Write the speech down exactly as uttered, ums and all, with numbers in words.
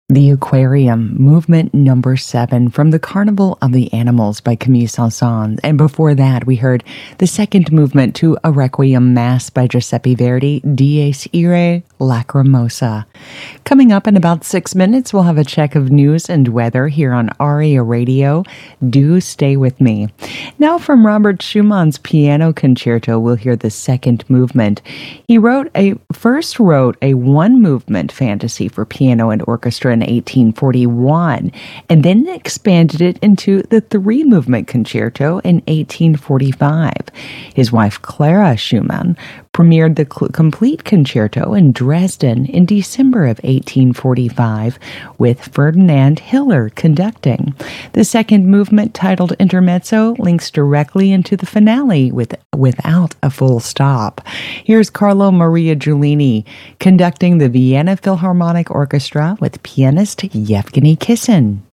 The Aquarium, movement number seven from the Carnival of the Animals by Camille Saint-Saëns. And before that, we heard the second movement to a Requiem Mass by Giuseppe Verdi, Dies Irae Lacrimosa. Coming up in about six minutes, we'll have a check of news and weather here on Aria Radio. Do stay with me. Now from Robert Schumann's Piano Concerto, we'll hear the second movement. He wrote a first wrote a one-movement fantasy for piano and orchestra in eighteen forty-one, and then expanded it into the three-movement concerto in eighteen forty-five. His wife Clara Schumann premiered the cl- complete concerto in Dresden in December of eighteen forty-five, with Ferdinand Hiller conducting. The second movement, titled Intermezzo, links directly into the finale with without a full stop. Here's Carlo Maria Giulini conducting the Vienna Philharmonic Orchestra with pianist Yevgeny Kissin.